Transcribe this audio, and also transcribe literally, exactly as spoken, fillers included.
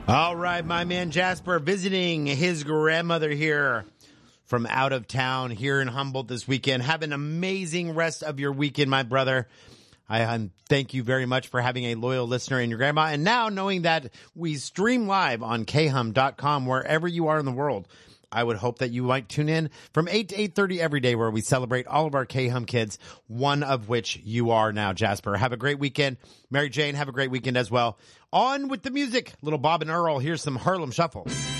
All right, my man Jasper visiting his grandmother here from out of town here in Humboldt this weekend. Have an amazing rest of your weekend, my brother. I um, thank you very much for having a loyal listener in your grandma. And now knowing that we stream live on K hum dot com wherever you are in the world, I would hope that you might tune in from eight to eight thirty every day where we celebrate all of our K-Hum kids, one of which you are now, Jasper. Have a great weekend. Mary Jane, have a great weekend as well. On with the music. Little Bob and Earl, here's some Harlem Shuffle.